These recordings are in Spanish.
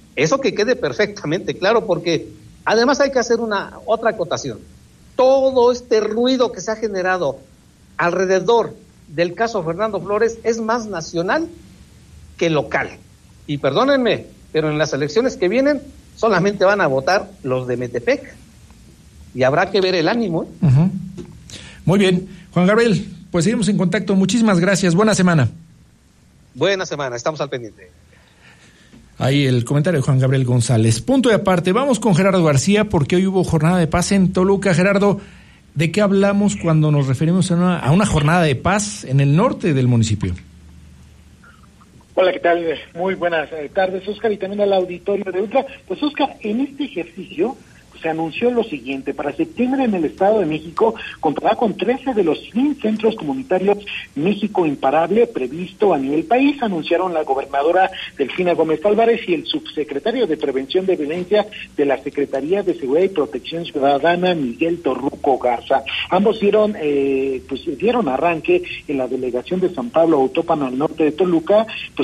Eso que quede perfectamente claro, porque además hay que hacer otra acotación. Todo este ruido que se ha generado alrededor del caso Fernando Flores es más nacional que local. Y perdónenme, pero en las elecciones que vienen solamente van a votar los de Metepec y habrá que ver el ánimo. Uh-huh. Muy bien, Juan Gabriel, pues seguimos en contacto. Muchísimas gracias. Buena semana. Buena semana, estamos al pendiente. Ahí el comentario de Juan Gabriel González. Punto y aparte, vamos con Gerardo García porque hoy hubo jornada de paz en Toluca. Gerardo, ¿de qué hablamos cuando nos referimos a una jornada de paz en el norte del municipio? Hola, ¿qué tal? Muy buenas tardes, Oscar, y también al auditorio de Ultra. Pues, Oscar, en este ejercicio se anunció lo siguiente: para septiembre en el Estado de México contará con 13 de los 100 centros comunitarios México Imparable previsto a nivel país, anunciaron la gobernadora Delfina Gómez Álvarez y el subsecretario de Prevención de Violencia de la Secretaría de Seguridad y Protección Ciudadana, Miguel Torruco Garza. Ambos dieron arranque en la delegación de San Pablo Autópano al norte de Toluca,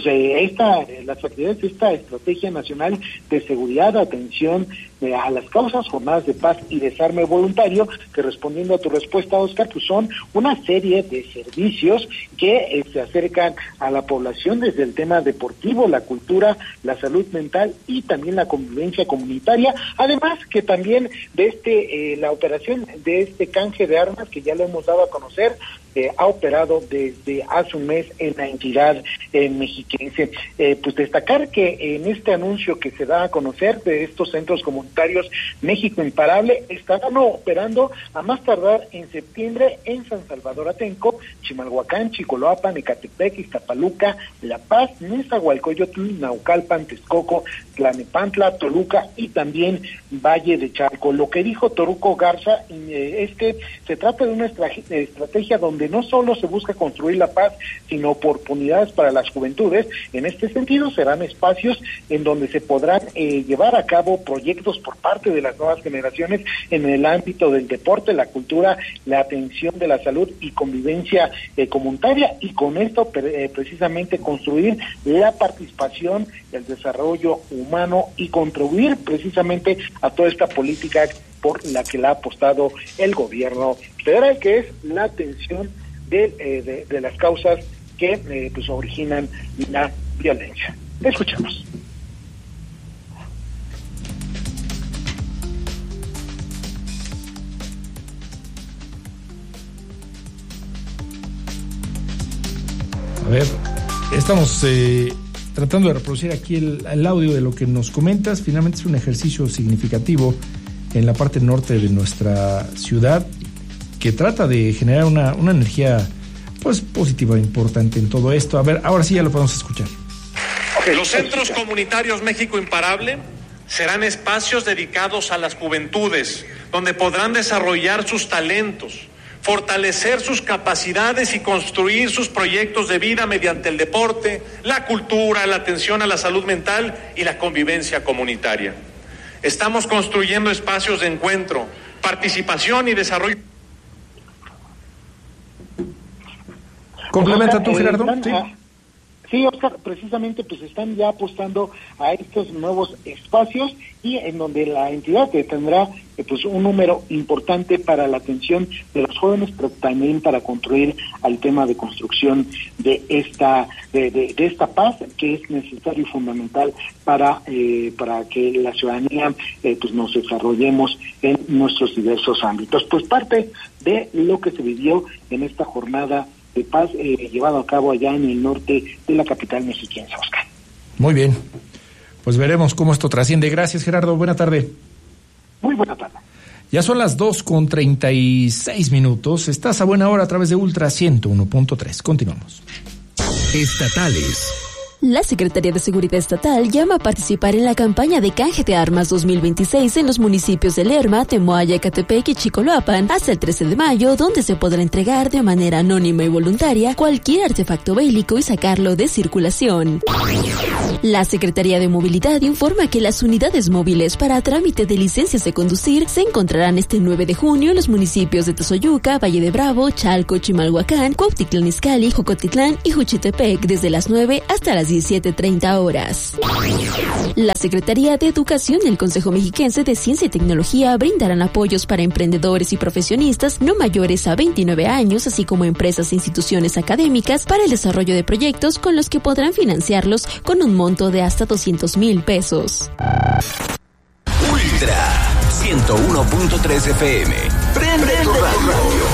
las actividades de esta Estrategia Nacional de Seguridad, Atención a las Causas, Jornadas de Paz y Desarme Voluntario, que respondiendo a tu respuesta, Oscar, pues son una serie de servicios que se acercan a la población desde el tema deportivo, la cultura, la salud mental y también la convivencia comunitaria, además que también de la operación de este canje de armas que ya lo hemos dado a conocer, ha operado desde hace un mes en la entidad mexiquense. Pues destacar que en este anuncio que se da a conocer de estos centros comunitarios México Imparable, estarán operando a más tardar en septiembre en San Salvador Atenco, Chimalhuacán, Chicoloapan, Ecatepec, Iztapaluca, La Paz, Nezahualcóyotl, Naucalpan, Texcoco, Tlalnepantla, Toluca y también Valle de Chalco. Lo que dijo Torruco Garza es que se trata de una estrategia donde no solo se busca construir la paz, sino oportunidades para las juventudes. En este sentido, serán espacios en donde se podrán llevar a cabo proyectos por parte de las nuevas generaciones en el ámbito del deporte, la cultura, la atención de la salud y convivencia comunitaria, y con esto precisamente construir la participación, el desarrollo humano y contribuir precisamente a toda esta política por la que le ha apostado el gobierno federal, que es la atención de las causas que originan la violencia. Escuchamos. A ver, estamos tratando de reproducir aquí el audio de lo que nos comentas. Finalmente es un ejercicio significativo en la parte norte de nuestra ciudad que trata de generar una energía pues positiva, importante en todo esto. A ver, ahora sí ya lo podemos escuchar. Los centros comunitarios México Imparable serán espacios dedicados a las juventudes, donde podrán desarrollar sus talentos, fortalecer sus capacidades y construir sus proyectos de vida mediante el deporte, la cultura, la atención a la salud mental y la convivencia comunitaria. Estamos construyendo espacios de encuentro, participación y desarrollo. ¿Complementa tú, Gerardo? Sí, Oscar, precisamente pues están ya apostando a estos nuevos espacios y en donde la entidad tendrá un número importante para la atención de los jóvenes, pero también para construir al tema de construcción de esta paz que es necesario y fundamental para que la ciudadanía nos desarrollemos en nuestros diversos ámbitos. Pues parte de lo que se vivió en esta jornada de paz llevado a cabo allá en el norte de la capital mexiquense, Oscar. Muy bien, pues veremos cómo esto trasciende. Gracias, Gerardo, buena tarde. Muy buena tarde. Ya son las 2:36. Estás a buena hora a través de Ultra 101.3. Continuamos. Estatales. La Secretaría de Seguridad Estatal llama a participar en la campaña de canje de armas 2026 en los municipios de Lerma, Temoaya, Ecatepec y Chicoloapan hasta el 13 de mayo, donde se podrá entregar de manera anónima y voluntaria cualquier artefacto bélico y sacarlo de circulación. La Secretaría de Movilidad informa que las unidades móviles para trámite de licencias de conducir se encontrarán este 9 de junio en los municipios de Tezoyuca, Valle de Bravo, Chalco, Chimalhuacán, Cuautitlán Izcalli, Jocotitlán y Juchitepec desde las 9 hasta las las 17:30 horas. La Secretaría de Educación y el Consejo Mexiquense de Ciencia y Tecnología brindarán apoyos para emprendedores y profesionistas no mayores a 29 años, así como empresas e instituciones académicas para el desarrollo de proyectos con los que podrán financiarlos con un monto de hasta 200,000 pesos. Ultra 101.3 FM. Prende tu radio.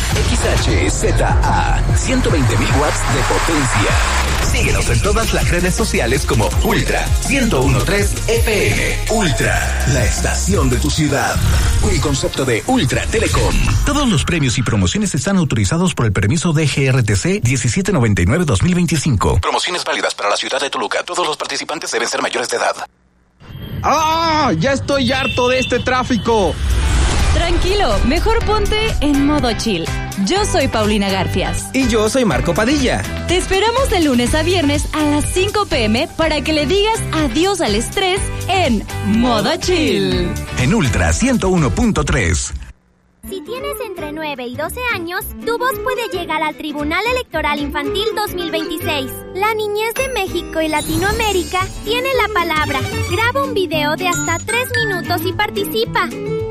XHZA 120,000 watts de potencia. Síguenos en todas las redes sociales como Ultra 101.3 FM. Ultra, la estación de tu ciudad. Un concepto de Ultra Telecom. Todos los premios y promociones están autorizados por el permiso de GRTC 1799-2025. Promociones válidas para la ciudad de Toluca. Todos los participantes deben ser mayores de edad. ¡Ah! ¡Ya estoy harto de este tráfico! Tranquilo, mejor ponte en modo chill. Yo soy Paulina Garfias. Y yo soy Marco Padilla. Te esperamos de lunes a viernes a las 5 p.m. para que le digas adiós al estrés en modo chill. En Ultra 101.3. Si tienes entre 9 y 12 años, tu voz puede llegar al Tribunal Electoral Infantil 2026. La niñez de México y Latinoamérica tiene la palabra. Graba un video de hasta 3 minutos y participa.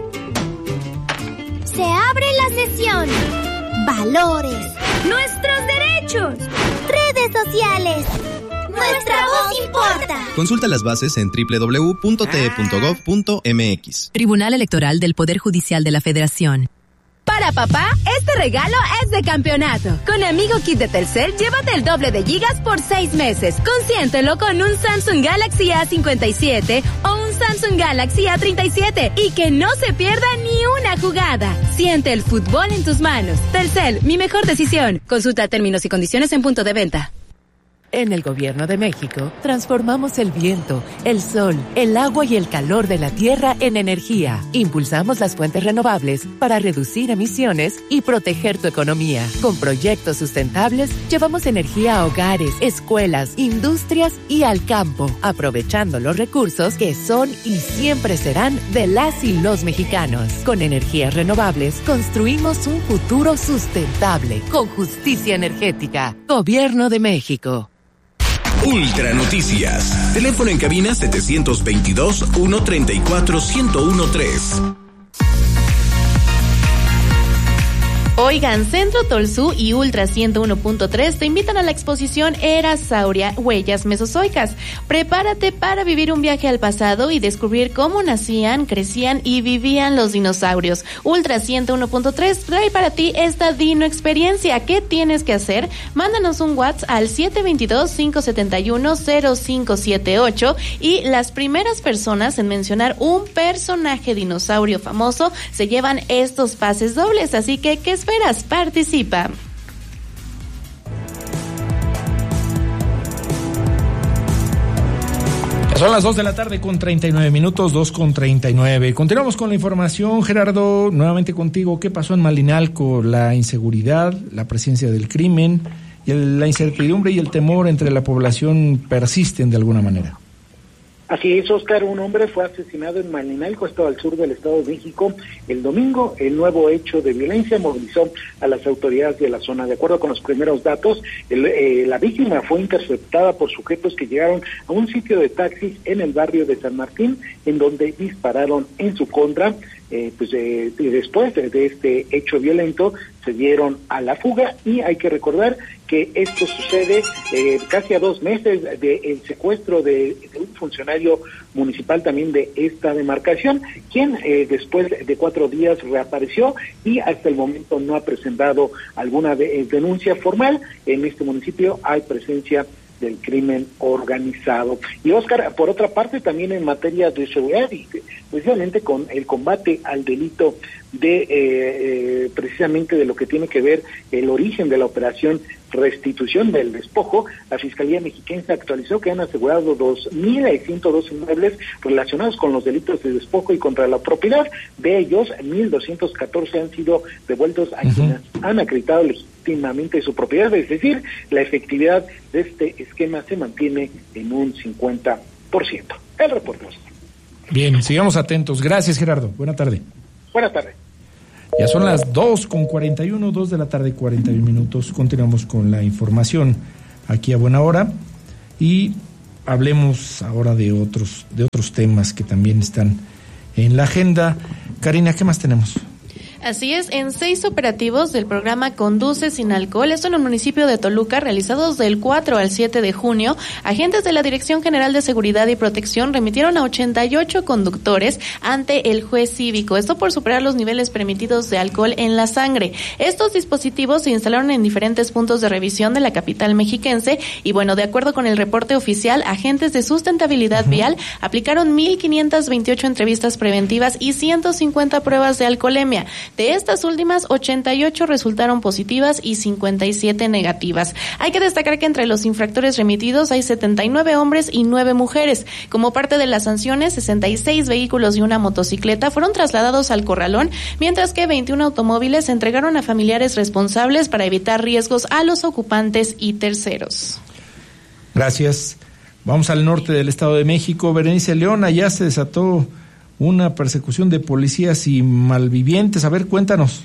Se abre la sesión. Valores. Nuestros derechos. Redes sociales. Nuestra voz importa. Consulta las bases en www.te.gov.mx. Tribunal Electoral del Poder Judicial de la Federación. Para papá, este regalo es de campeonato. Con Amigo Kit de Telcel, llévate el doble de gigas por 6 meses. Consiéntelo con un Samsung Galaxy A57 o un Samsung Galaxy A37 y que no se pierda ni una jugada. Siente el fútbol en tus manos. Telcel, mi mejor decisión. Consulta términos y condiciones en punto de venta. En el Gobierno de México, transformamos el viento, el sol, el agua y el calor de la tierra en energía. Impulsamos las fuentes renovables para reducir emisiones y proteger tu economía. Con proyectos sustentables, llevamos energía a hogares, escuelas, industrias y al campo, aprovechando los recursos que son y siempre serán de las y los mexicanos. Con energías renovables, construimos un futuro sustentable, con justicia energética. Gobierno de México. Ultra Noticias. Teléfono en cabina 722-134-1013. Oigan, Centro Tolsú y Ultra 101.3 te invitan a la exposición Era Sauria, Huellas Mesozoicas. Prepárate para vivir un viaje al pasado y descubrir cómo nacían, crecían y vivían los dinosaurios. Ultra 101.3 trae para ti esta dino experiencia. ¿Qué tienes que hacer? Mándanos un WhatsApp al 722-571-0578 y las primeras personas en mencionar un personaje dinosaurio famoso se llevan estos pases dobles. Así que, ¿qué esperas? Participa. Son las 2 de la tarde con 39 minutos, 2:39. Continuamos con la información. Gerardo, nuevamente contigo. ¿Qué pasó en Malinalco? La inseguridad, la presencia del crimen y la incertidumbre y el temor entre la población persisten de alguna manera. Así es, Oscar, un hombre fue asesinado en Malinalco, estado al sur del Estado de México, el domingo. El nuevo hecho de violencia movilizó a las autoridades de la zona. De acuerdo con los primeros datos, la víctima fue interceptada por sujetos que llegaron a un sitio de taxis en el barrio de San Martín, en donde dispararon en su contra. Después de este hecho violento se dieron a la fuga, y hay que recordar que esto sucede casi a 2 meses del secuestro de un funcionario municipal también de esta demarcación, quien después de 4 días reapareció y hasta el momento no ha presentado alguna denuncia formal. En este municipio hay presencia del crimen organizado. Y Oscar, por otra parte, también en materia de seguridad y precisamente con el combate al delito de precisamente de lo que tiene que ver el origen de la operación restitución del despojo, la Fiscalía Mexiquense actualizó que han asegurado 2,102 inmuebles relacionados con los delitos de despojo y contra la propiedad. De ellos, 1,214 han sido devueltos a quienes han acreditado legítimamente su propiedad, es decir, la efectividad de este esquema se mantiene en un 50%. El reporte. Bien, sigamos atentos. Gracias, Gerardo. Buena tarde. Buenas tardes. Ya son las 2:41, 2 de la tarde, 41 minutos. Continuamos con la información aquí a buena hora. Y hablemos ahora de otros temas que también están en la agenda. Karina, ¿qué más tenemos? Así es, en 6 operativos del programa Conduce sin alcohol, esto en el municipio de Toluca, realizados del 4 al 7 de junio, agentes de la Dirección General de Seguridad y Protección remitieron a 88 conductores ante el juez cívico, esto por superar los niveles permitidos de alcohol en la sangre. Estos dispositivos se instalaron en diferentes puntos de revisión de la capital mexiquense y bueno, de acuerdo con el reporte oficial, agentes de sustentabilidad vial aplicaron 1,528 entrevistas preventivas y 150 pruebas de alcoholemia. De estas últimas, 88 resultaron positivas y 57 negativas. Hay que destacar que entre los infractores remitidos hay 79 hombres y 9 mujeres. Como parte de las sanciones, 66 vehículos y una motocicleta fueron trasladados al corralón, mientras que 21 automóviles se entregaron a familiares responsables para evitar riesgos a los ocupantes y terceros. Gracias. Vamos al norte del Estado de México. Berenice León, allá se desató una persecución de policías y malvivientes. A ver, cuéntanos.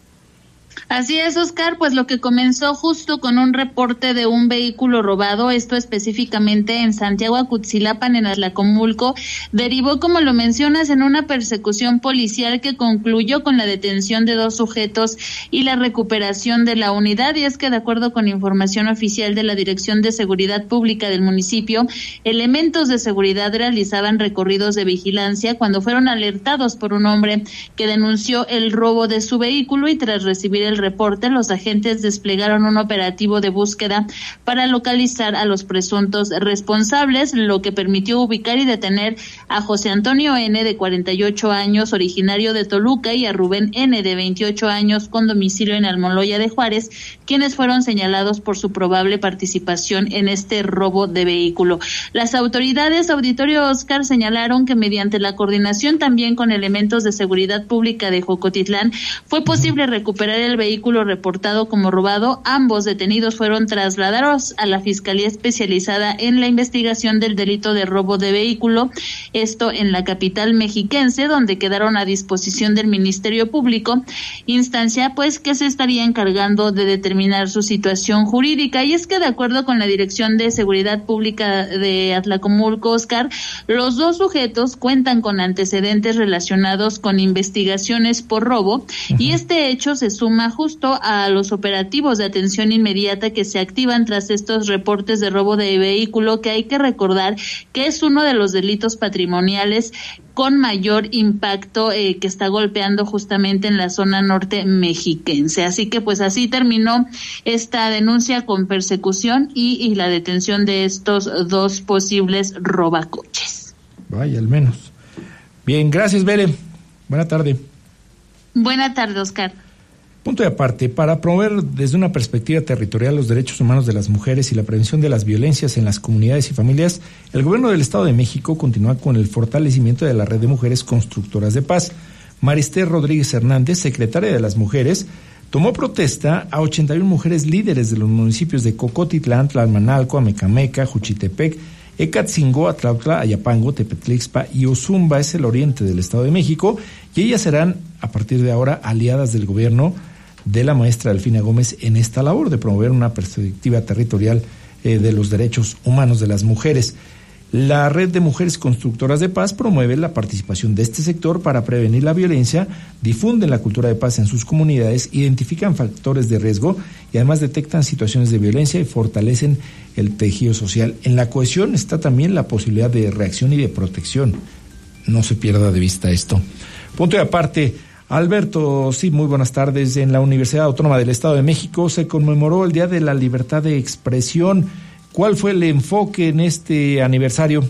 Así es, Oscar, pues lo que comenzó justo con un reporte de un vehículo robado, esto específicamente en Santiago Acutzilapa, en Atlacomulco, derivó, como lo mencionas, en una persecución policial que concluyó con la detención de 2 sujetos y la recuperación de la unidad. Y es que, de acuerdo con información oficial de la Dirección de Seguridad Pública del municipio, elementos de seguridad realizaban recorridos de vigilancia cuando fueron alertados por un hombre que denunció el robo de su vehículo, y tras recibir el reporte, los agentes desplegaron un operativo de búsqueda para localizar a los presuntos responsables, lo que permitió ubicar y detener a José Antonio N., de 48 años, originario de Toluca, y a Rubén N., de 28 años, con domicilio en Almoloya de Juárez, quienes fueron señalados por su probable participación en este robo de vehículo. Las autoridades, auditorio Oscar, señalaron que mediante la coordinación también con elementos de seguridad pública de Jocotitlán, fue posible recuperar el vehículo reportado como robado. Ambos detenidos fueron trasladados a la Fiscalía Especializada en la investigación del delito de robo de vehículo, esto en la capital mexiquense, donde quedaron a disposición del Ministerio Público, instancia pues que se estaría encargando de determinar su situación jurídica. Y es que, de acuerdo con la Dirección de Seguridad Pública de Atlacomulco, Oscar, los 2 sujetos cuentan con antecedentes relacionados con investigaciones por robo, y este hecho se suma justo a los operativos de atención inmediata que se activan tras estos reportes de robo de vehículo, que hay que recordar que es uno de los delitos patrimoniales con mayor impacto que está golpeando justamente en la zona norte mexiquense. Así que pues así terminó esta denuncia con persecución y la detención de estos 2 posibles robacoches. Vaya, al menos. Bien, gracias, Bere. Buena tarde. Buena tarde, Oscar. Punto de aparte, para promover desde una perspectiva territorial los derechos humanos de las mujeres y la prevención de las violencias en las comunidades y familias, el gobierno del Estado de México continúa con el fortalecimiento de la red de mujeres constructoras de paz. Maristé Rodríguez Hernández, secretaria de las Mujeres, tomó protesta a 81 mujeres líderes de los municipios de Cocotitlán, Tlalmanalco, Amecameca, Juchitepec, Ecatzingo, Atlautla, Ayapango, Tepetlixpa y Ozumba, es el oriente del Estado de México, y ellas serán, a partir de ahora, aliadas del gobierno de la maestra Delfina Gómez en esta labor de promover una perspectiva territorial de los derechos humanos de las mujeres. La Red de Mujeres Constructoras de Paz promueve la participación de este sector para prevenir la violencia, difunden la cultura de paz en sus comunidades, identifican factores de riesgo y además detectan situaciones de violencia y fortalecen el tejido social. En la cohesión está también la posibilidad de reacción y de protección. No se pierda de vista esto. Punto de aparte. Alberto, sí, muy buenas tardes. En la Universidad Autónoma del Estado de México se conmemoró el Día de la Libertad de Expresión. ¿Cuál fue el enfoque en este aniversario?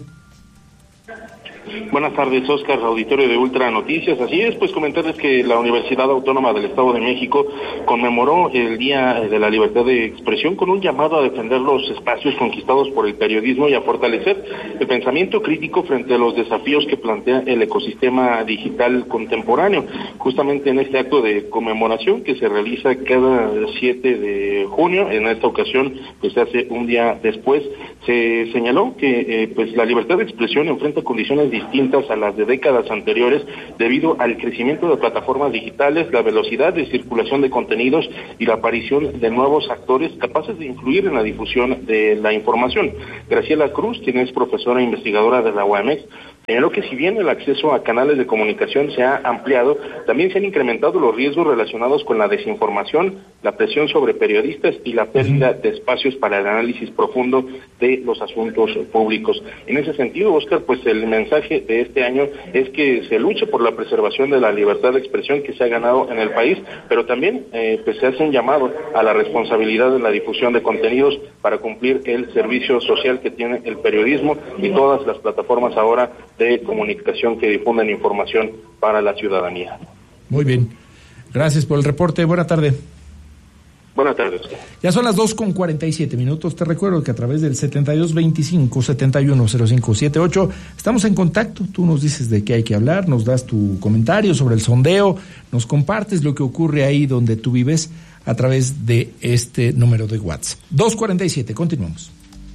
Buenas tardes, Oscar, auditorio de Ultra Noticias. Así es, pues comentarles que la Universidad Autónoma del Estado de México conmemoró el Día de la Libertad de Expresión con un llamado a defender los espacios conquistados por el periodismo y a fortalecer el pensamiento crítico frente a los desafíos que plantea el ecosistema digital contemporáneo. Justamente en este acto de conmemoración que se realiza cada 7 de junio, en esta ocasión pues se hace un día después, se señaló que pues la libertad de expresión enfrenta condiciones condiciones distintas a las de décadas anteriores debido al crecimiento de plataformas digitales, la velocidad de circulación de contenidos y la aparición de nuevos actores capaces de influir en la difusión de la información. Graciela Cruz, quien es profesora e investigadora de la UAMEX, señaló que si bien el acceso a canales de comunicación se ha ampliado, también se han incrementado los riesgos relacionados con la desinformación, la presión sobre periodistas y la pérdida de espacios para el análisis profundo de los asuntos públicos. En ese sentido, Oscar, pues el mensaje de este año es que se luche por la preservación de la libertad de expresión que se ha ganado en el país, pero también pues se hace un llamado a la responsabilidad de la difusión de contenidos para cumplir el servicio social que tiene el periodismo y todas las plataformas ahora de comunicación que difunden información para la ciudadanía. Muy bien. Gracias por el reporte. Buena tarde. Buenas tardes. Ya son las 2:47. Te recuerdo que a través del 7225-710578 estamos en contacto. Tú nos dices de qué hay que hablar, nos das tu comentario sobre el sondeo, nos compartes lo que ocurre ahí donde tú vives a través de este número de WhatsApp. 2:47. Continuamos.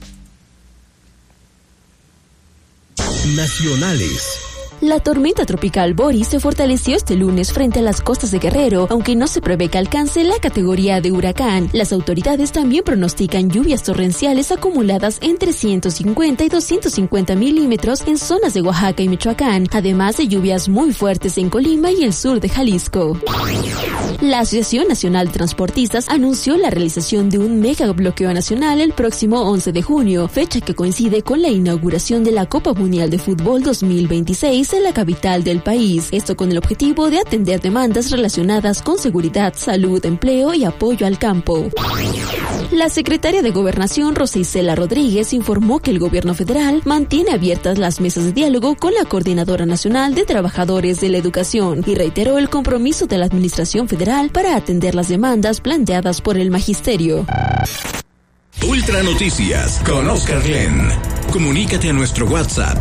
Nacionales. La tormenta tropical Boris se fortaleció este lunes frente a las costas de Guerrero, aunque no se prevé que alcance la categoría de huracán. Las autoridades también pronostican lluvias torrenciales acumuladas entre 150 y 250 milímetros en zonas de Oaxaca y Michoacán, además de lluvias muy fuertes en Colima y el sur de Jalisco. La Asociación Nacional de Transportistas anunció la realización de un mega bloqueo nacional el próximo 11 de junio, fecha que coincide con la inauguración de la Copa Mundial de Fútbol 2026 en la capital del país. Esto con el objetivo de atender demandas relacionadas con seguridad, salud, empleo y apoyo al campo. La secretaria de Gobernación, Rosa Isela Rodríguez, informó que el gobierno federal mantiene abiertas las mesas de diálogo con la Coordinadora Nacional de Trabajadores de la Educación y reiteró el compromiso de la Administración Federal para atender las demandas planteadas por el magisterio. Ultra Noticias con Oscar Glenn. Comunícate a nuestro WhatsApp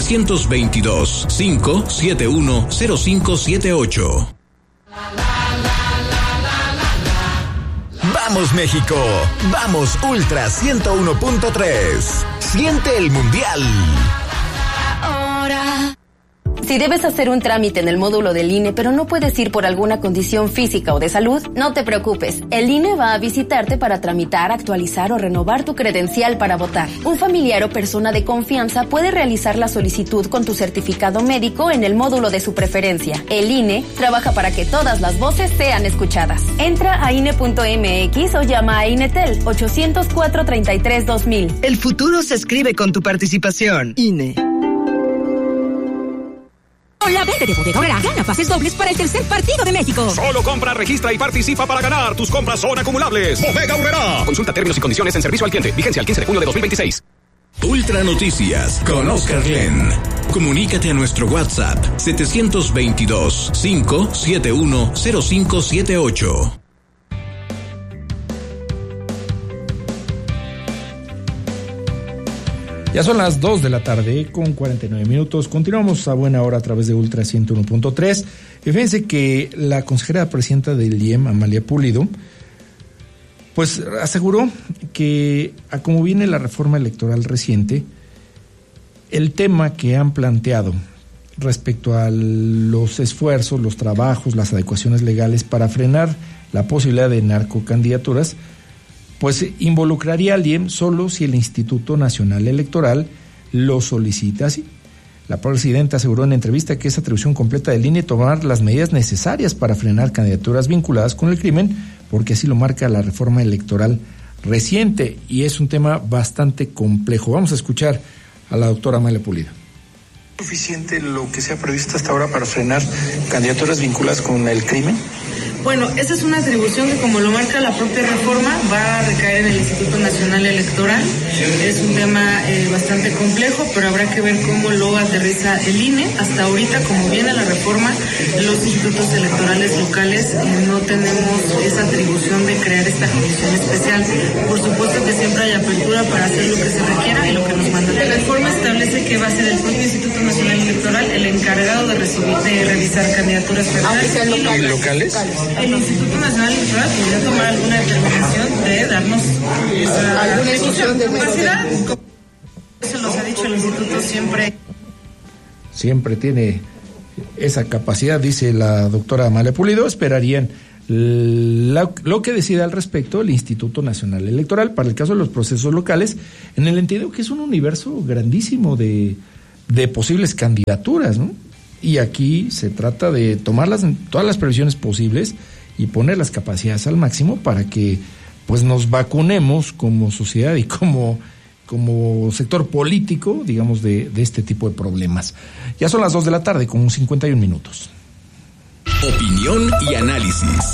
722-571-0578. Vamos México, vamos Ultra 101.3. Siente el Mundial. Ahora. Si debes hacer un trámite en el módulo del INE, pero no puedes ir por alguna condición física o de salud, no te preocupes. El INE va a visitarte para tramitar, actualizar o renovar tu credencial para votar. Un familiar o persona de confianza puede realizar la solicitud con tu certificado médico en el módulo de su preferencia. El INE trabaja para que todas las voces sean escuchadas. Entra a INE.mx o llama a INETEL 804-33-2000. El futuro se escribe con tu participación. INE. Con la venta de Bodega Aurrerá, gana pases dobles para el tercer partido de México. Solo compra, registra y participa para ganar. Tus compras son acumulables. Bodega Aurrerá. Consulta términos y condiciones en servicio al cliente. Vigencia el 15 de junio de 2026. Ultra Noticias con Oscar Glenn. Comunícate a nuestro WhatsApp 722-571-0578. Ya son las 2 de la tarde con 49 minutos. Continuamos a buena hora a través de Ultra 101.3. Fíjense que la consejera presidenta del IEM, Amalia Pulido, pues aseguró que a como viene la reforma electoral reciente, el tema que han planteado respecto a los esfuerzos, los trabajos, las adecuaciones legales para frenar la posibilidad de narcocandidaturas, pues involucraría al IEM solo si el Instituto Nacional Electoral lo solicita así. La presidenta aseguró en entrevista que es atribución completa del INE tomar las medidas necesarias para frenar candidaturas vinculadas con el crimen, porque así lo marca la reforma electoral reciente, y es un tema bastante complejo. Vamos a escuchar a la doctora Amalia Pulido. ¿Es suficiente lo que se ha previsto hasta ahora para frenar candidaturas vinculadas con el crimen? Bueno, esa es una atribución que, como lo marca la propia reforma, va a recaer en el Instituto Nacional Electoral. Es un tema bastante complejo, pero habrá que ver cómo lo aterriza el INE. Hasta ahorita, como viene la reforma, los institutos electorales locales no tenemos esa atribución de crear esta comisión especial. Por supuesto que siempre hay apertura para hacer lo que se requiera y lo que nos manda. La reforma establece que va a ser el propio Instituto Nacional Electoral el encargado de revisar candidaturas federales y locales. El Instituto Nacional Electoral podría tomar alguna determinación de darnos alguna capacidad. Eso nos ha dicho el Instituto siempre. siempre tiene esa capacidad, dice la doctora Amalia Pulido, esperarían lo que decida al respecto el Instituto Nacional Electoral para el caso de los procesos locales, en el entendido que es un universo grandísimo de posibles candidaturas, ¿no? Y aquí se trata de tomar todas las previsiones posibles y poner las capacidades al máximo para que pues nos vacunemos como sociedad y como sector político, digamos, de este tipo de problemas. Ya son las 2 de la tarde, con 51 minutos. Opinión y análisis.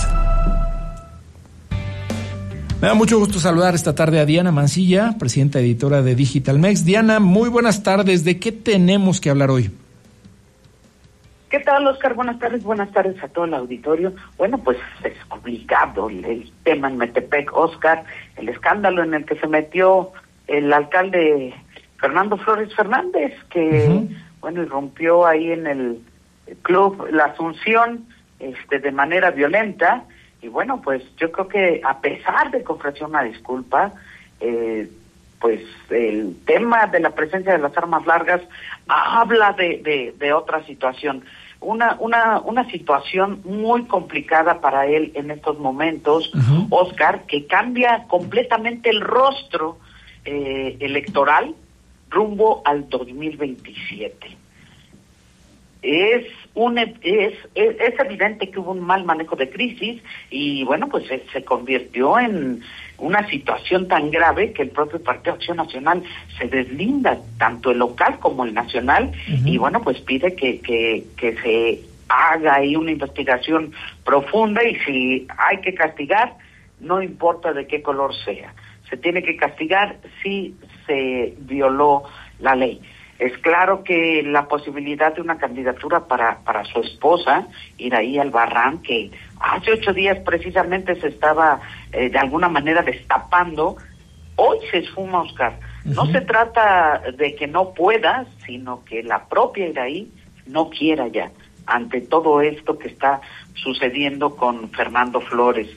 Me da mucho gusto saludar esta tarde a Diana Mancilla, presidenta editora de Digitalmex. Diana, muy buenas tardes. ¿De qué tenemos que hablar hoy? ¿Qué tal, Oscar? Buenas tardes a todo el auditorio. Bueno, pues es complicado el tema en Metepec, Oscar, el escándalo en el que se metió el alcalde Fernando Flores Fernández, que, bueno, irrumpió ahí en el club La Asunción, de manera violenta, y bueno, pues yo creo que a pesar de que ofreció una disculpa, pues el tema de la presencia de las armas largas habla de otra situación, una situación muy complicada para él en estos momentos, Oscar, que cambia completamente el rostro electoral rumbo al 2027. Es evidente que hubo un mal manejo de crisis y bueno, pues se convirtió en una situación tan grave que el propio Partido Acción Nacional se deslinda, tanto el local como el nacional, y bueno, pues pide que se haga ahí una investigación profunda, y si hay que castigar, no importa de qué color sea, se tiene que castigar si se violó la ley. Es claro que la posibilidad de una candidatura para su esposa, Iraí Albarrán, que hace 8 días precisamente se estaba de alguna manera destapando, hoy se esfuma, Oscar. No se trata de que no pueda, sino que la propia Iraí no quiera ya, ante todo esto que está sucediendo con Fernando Flores.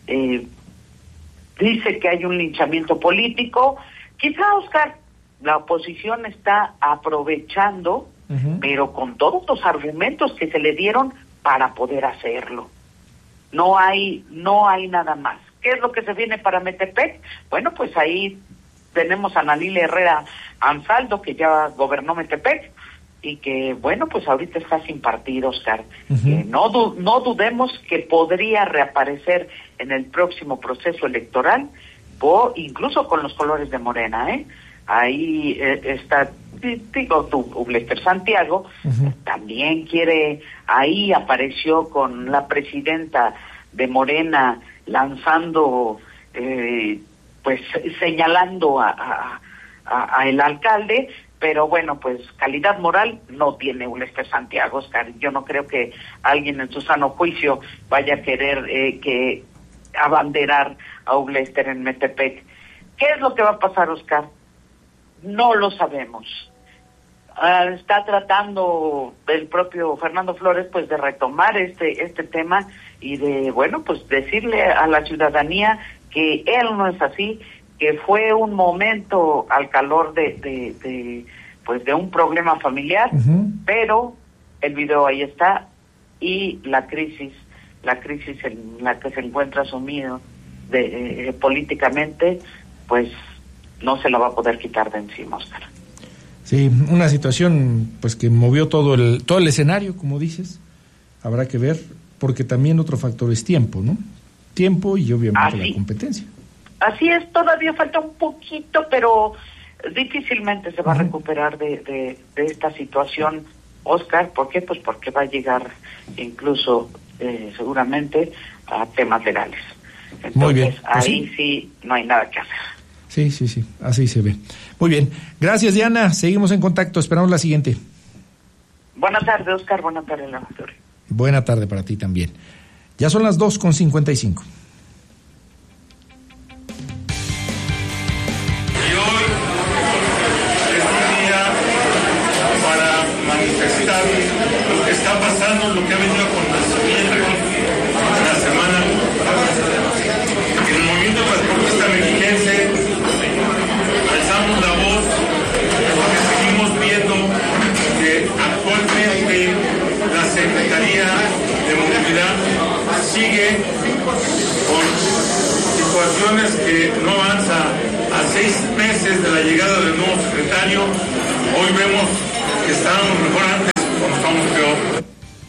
Dice que hay un linchamiento político. Quizá, Oscar, la oposición está aprovechando, pero con todos los argumentos que se le dieron para poder hacerlo. No hay nada más. ¿Qué es lo que se viene para Metepec? Bueno, pues ahí tenemos a Nalile Herrera Ansaldo, que ya gobernó Metepec, y que, bueno, pues ahorita está sin partido, Oscar. No dudemos que podría reaparecer en el próximo proceso electoral, o incluso con los colores de Morena, Ahí está, digo, Ublester Santiago, también ahí apareció con la presidenta de Morena lanzando, pues señalando a el alcalde, pero bueno, pues calidad moral no tiene Ublester Santiago, Oscar. Yo no creo que alguien en su sano juicio vaya a querer que abanderar a Ublester en Metepec. ¿Qué es lo que va a pasar, Oscar? No lo sabemos. Está tratando el propio Fernando Flores pues de retomar este tema y de, bueno, pues decirle a la ciudadanía que él no es así, que fue un momento al calor de un problema familiar, pero el video ahí está, y la crisis en la que se encuentra sumido políticamente, pues no se la va a poder quitar de encima, Oscar. Sí, una situación pues que movió todo el escenario, como dices. Habrá que ver, porque también otro factor es tiempo, ¿no? Tiempo y obviamente la competencia. Así es, todavía falta un poquito, pero difícilmente se va a recuperar de esta situación, Oscar. ¿Por qué? Pues porque va a llegar incluso seguramente a temas legales. Entonces, muy bien. Pues ahí sí no hay nada que hacer. Sí, así se ve. Muy bien. Gracias, Diana. Seguimos en contacto. Esperamos la siguiente. Buenas tardes, Oscar. Buenas tardes, Laboratorio. Buena tarde para ti también. Ya son las 2:55. Y hoy es un día para manifestar lo que está pasando, lo que ha venido aconteciendo en la semana. El movimiento transportista mexiquense alzamos la voz porque seguimos viendo que actualmente llegada del nuevo secretario, hoy vemos que estábamos mejor antes cuando estamos peor.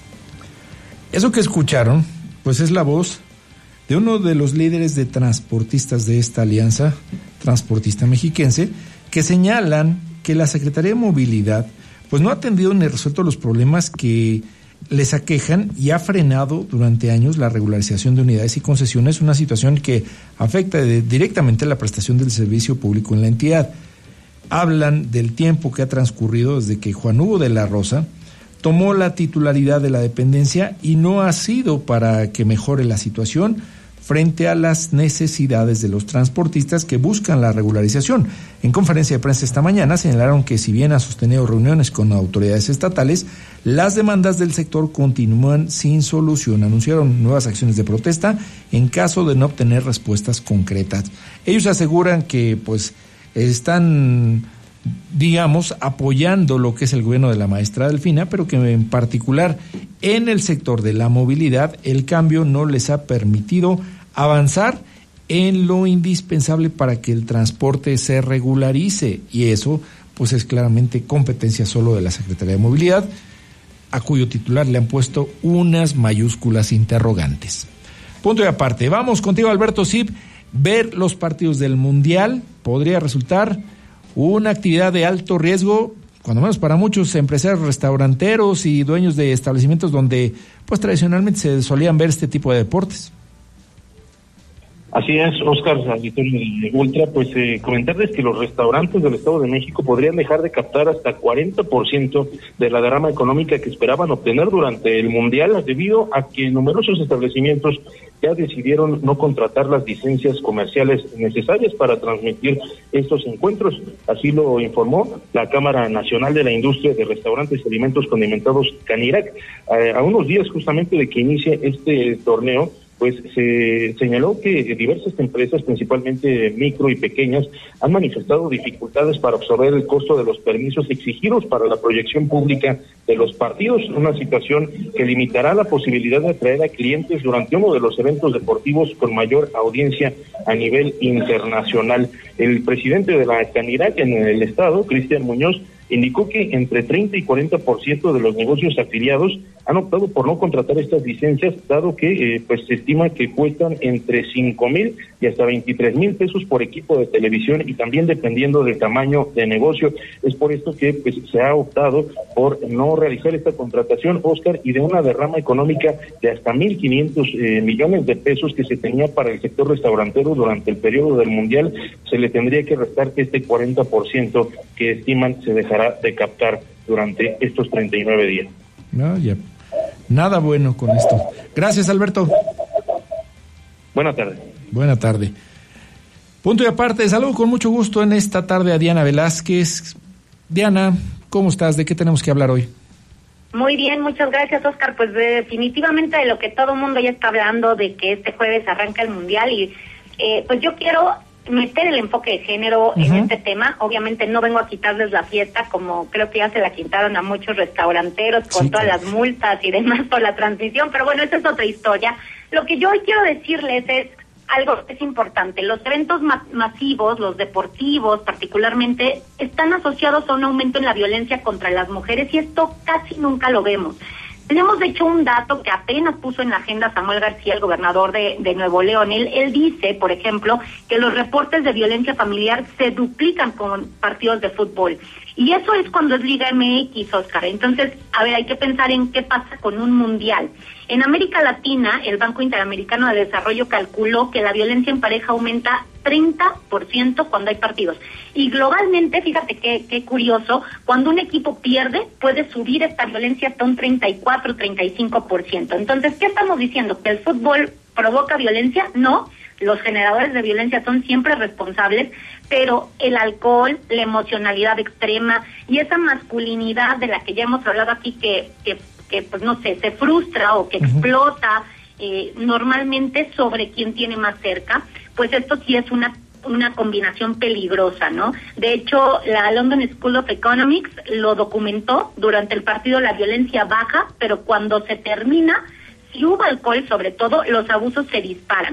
Eso que escucharon, pues es la voz de uno de los líderes de transportistas de esta alianza transportista mexiquense, que señalan que la Secretaría de Movilidad pues no ha atendido ni resuelto los problemas que les aquejan y ha frenado durante años la regularización de unidades y concesiones, una situación que afecta directamente la prestación del servicio público en la entidad. Hablan del tiempo que ha transcurrido desde que Juan Hugo de la Rosa tomó la titularidad de la dependencia y no ha sido para que mejore la situación frente a las necesidades de los transportistas que buscan la regularización. En conferencia de prensa esta mañana señalaron que si bien ha sostenido reuniones con autoridades estatales, las demandas del sector continúan sin solución. Anunciaron nuevas acciones de protesta en caso de no obtener respuestas concretas. Ellos aseguran que pues están, digamos, apoyando lo que es el gobierno de la maestra Delfina, pero que en particular en el sector de la movilidad el cambio no les ha permitido avanzar en lo indispensable para que el transporte se regularice, y eso pues es claramente competencia solo de la Secretaría de Movilidad, a cuyo titular le han puesto unas mayúsculas interrogantes. Punto y aparte. Vamos contigo, Alberto Zip. Ver los partidos del Mundial podría resultar una actividad de alto riesgo, cuando menos para muchos empresarios restauranteros y dueños de establecimientos donde pues tradicionalmente se solían ver este tipo de deportes. Así es, Oscar, auditorio de Ultra, pues comentarles que los restaurantes del Estado de México podrían dejar de captar hasta 40% de la derrama económica que esperaban obtener durante el Mundial, debido a que numerosos establecimientos ya decidieron no contratar las licencias comerciales necesarias para transmitir estos encuentros. Así lo informó la Cámara Nacional de la Industria de Restaurantes y Alimentos Condimentados, Canirac. A unos días justamente de que inicie este torneo, pues se señaló que diversas empresas, principalmente micro y pequeñas, han manifestado dificultades para absorber el costo de los permisos exigidos para la proyección pública de los partidos, una situación que limitará la posibilidad de atraer a clientes durante uno de los eventos deportivos con mayor audiencia a nivel internacional. El presidente de la Canirac en el estado, Cristian Muñoz, indicó que entre 30 y 40% de los negocios afiliados han optado por no contratar estas licencias, dado que pues se estima que cuestan entre 5,000 y hasta 23,000 pesos por equipo de televisión, y también dependiendo del tamaño de negocio. Es por esto que pues se ha optado por no realizar esta contratación, Oscar, y de una derrama económica de hasta 1,500 millones de pesos que se tenía para el sector restaurantero durante el periodo del Mundial, se le tendría que restar este 40% que estiman se dejará de captar durante estos 39 días. No, ya. Nada bueno con esto. Gracias, Alberto. Buenas tardes. Buena tarde. Punto y aparte, saludo con mucho gusto en esta tarde a Diana Velázquez. Diana, ¿cómo estás? ¿De qué tenemos que hablar hoy? Muy bien, muchas gracias, Oscar. Pues definitivamente de lo que todo el mundo ya está hablando, de que este jueves arranca el Mundial, y pues yo quiero meter el enfoque de género en este tema. Obviamente no vengo a quitarles la fiesta, como creo que ya se la quitaron a muchos restauranteros con todas las multas y demás por la transmisión, pero bueno, esa es otra historia. Lo que yo hoy quiero decirles es algo que es importante. Los eventos masivos, los deportivos particularmente, están asociados a un aumento en la violencia contra las mujeres, y esto casi nunca lo vemos. Tenemos, de hecho, un dato que apenas puso en la agenda Samuel García, el gobernador de Nuevo León. Él dice, por ejemplo, que los reportes de violencia familiar se duplican con partidos de fútbol. Y eso es cuando es Liga MX, Oscar. Entonces, a ver, hay que pensar en qué pasa con un mundial. En América Latina, el Banco Interamericano de Desarrollo calculó que la violencia en pareja aumenta 30% cuando hay partidos. Y globalmente, fíjate qué curioso, cuando un equipo pierde, puede subir esta violencia hasta un 34-35%. Entonces, ¿qué estamos diciendo? ¿Que el fútbol provoca violencia? No. Los generadores de violencia son siempre responsables, pero el alcohol, la emocionalidad extrema y esa masculinidad de la que ya hemos hablado aquí, que pues no sé, se frustra o que explota normalmente sobre quien tiene más cerca, pues esto sí es una combinación peligrosa, ¿no? De hecho, la London School of Economics lo documentó. Durante el partido la violencia baja, pero cuando se termina, si hubo alcohol sobre todo, los abusos se disparan.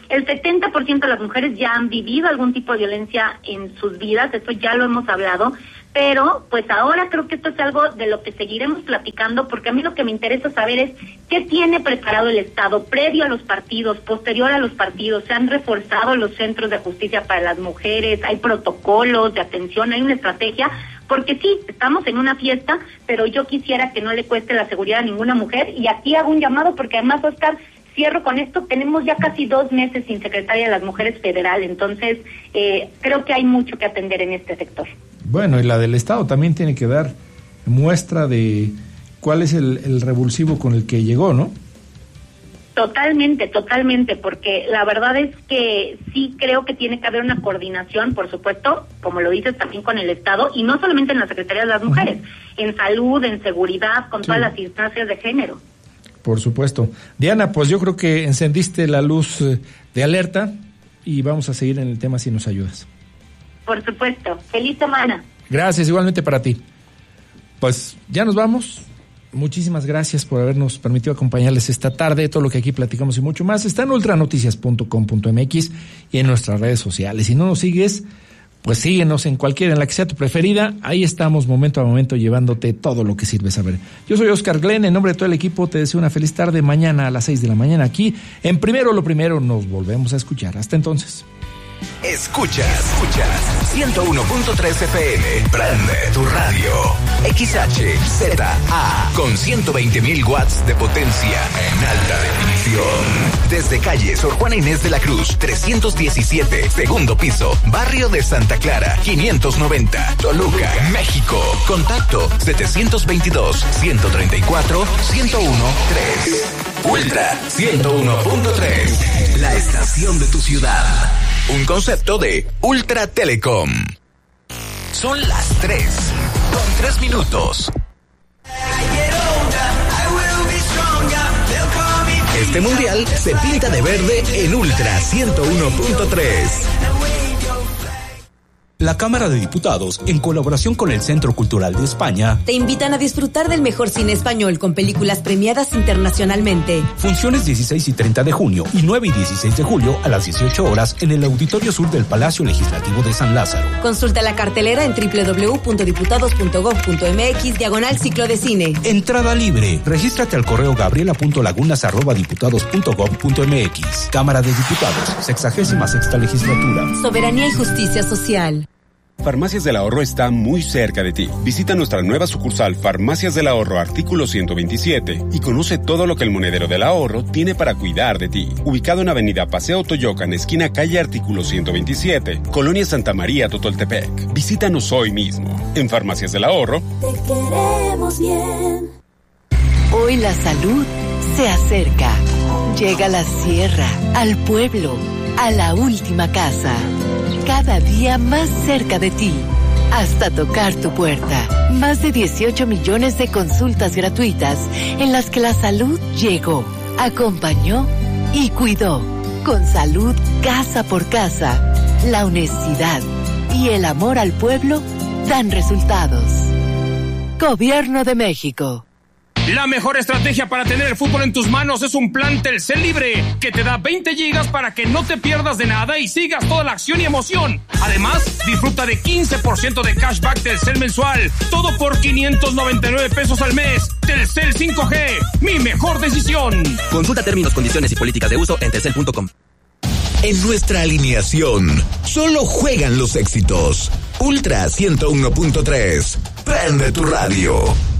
El 70% de las mujeres ya han vivido algún tipo de violencia en sus vidas, eso ya lo hemos hablado, pero pues ahora creo que esto es algo de lo que seguiremos platicando, porque a mí lo que me interesa saber es qué tiene preparado el Estado previo a los partidos, posterior a los partidos. Se han reforzado los centros de justicia para las mujeres, hay protocolos de atención, hay una estrategia, porque sí, estamos en una fiesta, pero yo quisiera que no le cueste la seguridad a ninguna mujer, y aquí hago un llamado porque además, Oscar, cierro con esto, tenemos ya casi 2 meses sin secretaria de las Mujeres federal, entonces creo que hay mucho que atender en este sector. Bueno, y la del Estado también tiene que dar muestra de cuál es el revulsivo con el que llegó, ¿no? Totalmente, porque la verdad es que sí creo que tiene que haber una coordinación, por supuesto, como lo dices, también con el Estado, y no solamente en la Secretaría de las Mujeres, en salud, en seguridad, con todas las instancias de género. Por supuesto. Diana, pues yo creo que encendiste la luz de alerta y vamos a seguir en el tema si nos ayudas. Por supuesto. Feliz semana. Gracias, igualmente para ti. Pues ya nos vamos. Muchísimas gracias por habernos permitido acompañarles esta tarde. Todo lo que aquí platicamos y mucho más está en ultranoticias.com.mx y en nuestras redes sociales. Si no nos sigues, pues síguenos en la que sea tu preferida. Ahí estamos momento a momento llevándote todo lo que sirve saber. Yo soy Oscar Glenn, en nombre de todo el equipo te deseo una feliz tarde. Mañana a las 6 de la mañana aquí en Primero lo Primero nos volvemos a escuchar. Hasta entonces. Escuchas 101.3 FM. Prende tu radio. XHZA con 120.000 watts de potencia en alta definición. Desde calle Sor Juana Inés de la Cruz, 317, segundo piso, barrio de Santa Clara, 590, Toluca, México. Contacto 722-134-1013. Ultra 101.3. La estación de tu ciudad. Un concepto de Ultra Telecom. Son las 3:03 minutos. Este mundial se pinta de verde en Ultra 101.3. La Cámara de Diputados, en colaboración con el Centro Cultural de España, te invitan a disfrutar del mejor cine español con películas premiadas internacionalmente. Funciones 16 y 30 de junio y 9 y 16 de julio a las 18 horas en el Auditorio Sur del Palacio Legislativo de San Lázaro. Consulta la cartelera en www.diputados.gov.mx/ciclo de cine. Entrada libre. Regístrate al correo gabriela.lagunas@diputados.gov.mx. Cámara de Diputados, 66ª legislatura. Soberanía y justicia social. Farmacias del Ahorro está muy cerca de ti. Visita nuestra nueva sucursal Farmacias del Ahorro Artículo 127 y conoce todo lo que el Monedero del Ahorro tiene para cuidar de ti. Ubicado en Avenida Paseo Toyocan, esquina calle Artículo 127, Colonia Santa María, Totoltepec. Visítanos hoy mismo. En Farmacias del Ahorro. Te queremos bien. Hoy la salud se acerca. Llega a la sierra, al pueblo, a la última casa. Cada día más cerca de ti, hasta tocar tu puerta. Más de 18 millones de consultas gratuitas en las que la salud llegó, acompañó y cuidó. Con salud casa por casa, la honestidad y el amor al pueblo dan resultados. Gobierno de México. La mejor estrategia para tener el fútbol en tus manos es un plan Telcel Libre, que te da 20 gigas para que no te pierdas de nada y sigas toda la acción y emoción. Además, disfruta de 15% de cashback Telcel mensual, todo por 599 pesos al mes. Telcel 5G, mi mejor decisión. Consulta términos, condiciones y políticas de uso en telcel.com. En nuestra alineación, solo juegan los éxitos. Ultra 101.3. Prende tu radio.